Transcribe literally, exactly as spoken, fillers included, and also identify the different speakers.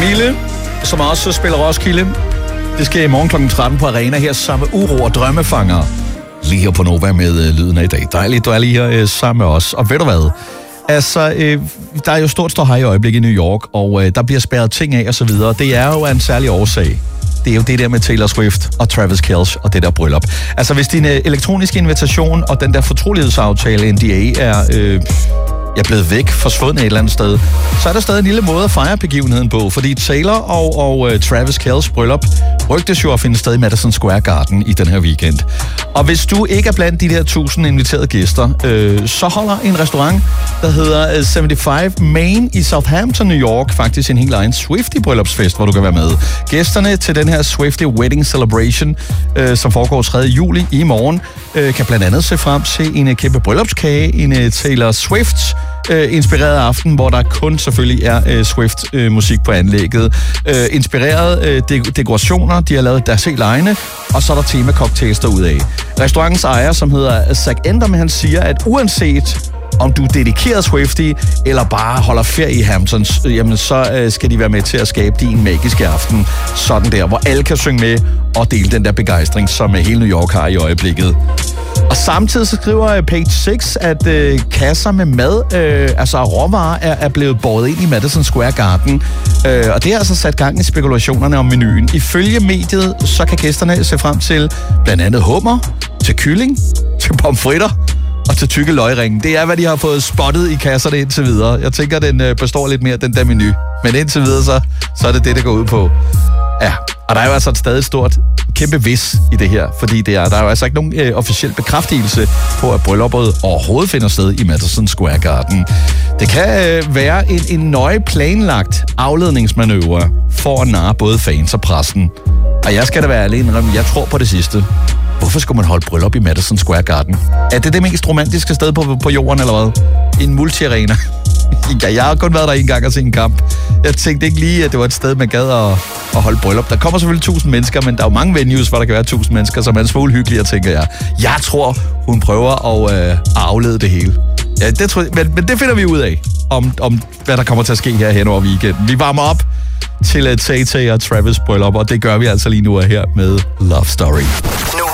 Speaker 1: Mille, som også spiller Roskilde. Det sker i morgen klokken tretten på Arena her sammen med Uro og Drømmefanger. Lige her på Nova med øh, lyden af i dag. Dejligt, du er lige her øh, sammen med os. Og ved du hvad? Altså, øh, der er jo stort ståhej i øjeblikket i New York, og øh, der bliver spærret ting af og så videre. Det er jo en særlig årsag. Det er jo det der med Taylor Swift og Travis Kelce og det der bryllup. Altså, hvis din øh, elektroniske invitation og den der fortrolighedsaftale, N D A, er... Øh, er blevet væk, forsvundet et eller andet sted, så er der stadig en lille måde at fejre begivenheden på, fordi Taylor og, og uh, Travis Kelce bryllup rygtes jo at finde sted i Madison Square Garden i den her weekend. Og hvis du ikke er blandt de der tusind inviterede gæster, øh, så holder en restaurant, der hedder seventy-five Main i Southampton, New York, faktisk en helt egen Swiftie-bryllupsfest, hvor du kan være med. Gæsterne til den her Swiftie Wedding Celebration, øh, som foregår tredje juli i morgen, øh, kan blandt andet se frem til en kæmpe bryllupskage, en uh, Taylor Swift Øh, inspireret aften, hvor der kun selvfølgelig er øh, Swift-musik øh, på anlægget. Øh, inspireret øh, de- dekorationer, de har lavet deres helt egne, og så er der tema-cocktails derudaf. Restaurantens ejer, som hedder Zach Enderman, han siger, at uanset om du er dedikeret Swiftie, eller bare holder ferie i Hamptons, jamen så øh, skal de være med til at skabe din magiske aften. Sådan der, hvor alle kan synge med og dele den der begejstring, som hele New York har i øjeblikket. Og samtidig så skriver Page seks, at øh, kasser med mad, øh, altså råvarer, er, er blevet båret ind i Madison Square Garden. Øh, og det har altså sat gang i spekulationerne om menuen. Ifølge mediet, så kan gæsterne se frem til blandt andet hummer, til kylling, til pomfritter og til tykke løgringe. Det er, hvad de har fået spottet i kasserne indtil videre. Jeg tænker, den øh, består lidt mere af den der menu. Men indtil videre, så, så er det det, der går ud på. Ja, og der er jo altså et stadig stort, kæmpe vis i det her, fordi det er, der er jo altså ikke nogen øh, officiel bekræftelse på, at brylluppet overhovedet finder sted i Madison Square Garden. Det kan øh, være en, en nøje planlagt afledningsmanøvre for at narre både fans og pressen. Og jeg skal da være alene, jeg tror på det sidste. Hvorfor skulle man holde bryllup i Madison Square Garden? Er det det mest romantiske sted på, på jorden, eller hvad? En multi-arena. Ja, jeg har kun været der en gang og set en kamp. Jeg tænkte ikke lige, at det var et sted, man gad at, at holde bryllup. Der kommer selvfølgelig tusind mennesker, men der er jo mange venues, hvor der kan være tusind mennesker, som er en smule hyggeligere, tænker jeg. Jeg tror, hun prøver at, øh, at aflede det hele. Ja, det tror jeg, men, men det finder vi ud af, om, om hvad der kommer til at ske her hen over weekenden. Vi varmer op til uh, Tay Tay og Travis bryllup, og det gør vi altså lige nu her med Love Story.